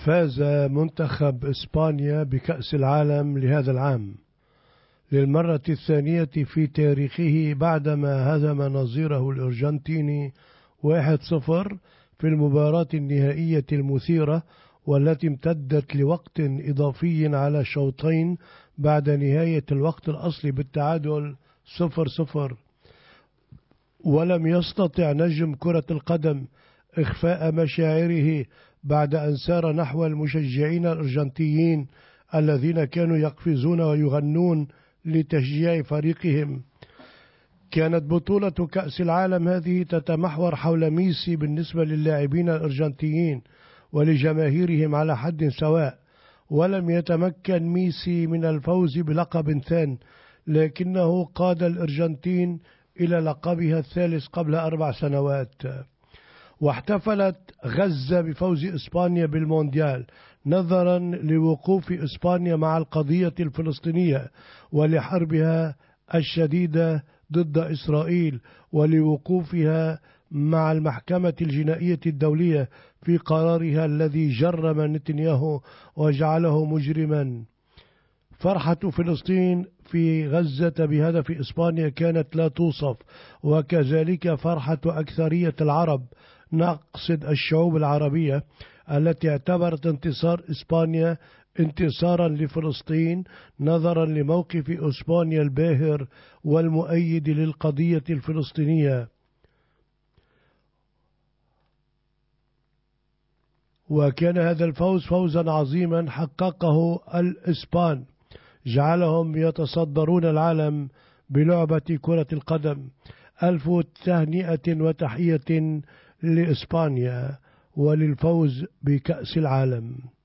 فاز منتخب إسبانيا بكأس العالم لهذا العام للمرة الثانية في تاريخه بعدما هزم نظيره الأرجنتيني 1-0 في المباراة النهائية المثيرة والتي امتدت لوقت إضافي على شوطين بعد نهاية الوقت الأصلي بالتعادل 0-0. ولم يستطع نجم كرة القدم إخفاء مشاعره بعد أن سار نحو المشجعين الأرجنتيين الذين كانوا يقفزون ويغنون لتشجيع فريقهم. كانت بطولة كأس العالم هذه تتمحور حول ميسي بالنسبة للاعبين الأرجنتيين ولجماهيرهم على حد سواء، ولم يتمكن ميسي من الفوز بلقب ثان، لكنه قاد الأرجنتين إلى لقبها الثالث قبل 4 سنوات. واحتفلت غزة بفوز إسبانيا بالمونديال نظرا لوقوف إسبانيا مع القضية الفلسطينية ولحربها الشديدة ضد إسرائيل ولوقوفها مع المحكمة الجنائية الدولية في قرارها الذي جرم نتنياهو وجعله مجرما. فرحة فلسطين في غزة بهدف إسبانيا كانت لا توصف، وكذلك فرحة أكثرية العرب، نقصد الشعوب العربية التي اعتبرت انتصار إسبانيا انتصارا لفلسطين نظرا لموقف إسبانيا الباهر والمؤيد للقضية الفلسطينية. وكان هذا الفوز فوزا عظيما حققه الإسبان، جعلهم يتصدرون العالم بلعبة كرة القدم. ألف تهنئة وتحية لإسبانيا وللفوز بكأس العالم.